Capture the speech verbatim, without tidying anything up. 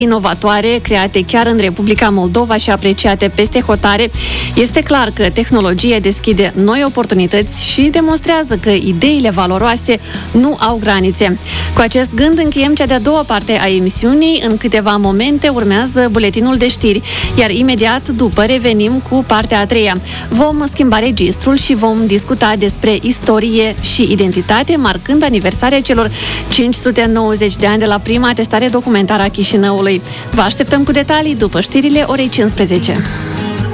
inovatoare, create chiar în Republica Moldova și apreciate peste hotare. Este clar că tehnologia deschide noi oportunități și demonstrează că ideile valoroase nu au granițe. Cu acest gând încheiem cea de-a doua parte a emisiunii. În câteva momente urmează buletinul de știri, iar imediat după revenim cu partea a treia. Vom schimba registrul și vom discuta despre istorie și identitate, marcând aniversarea celor cinci sute nouăzeci de ani de la prima testare documentară a Chișinăului. Vă așteptăm cu detalii după știrile orei cincisprezece.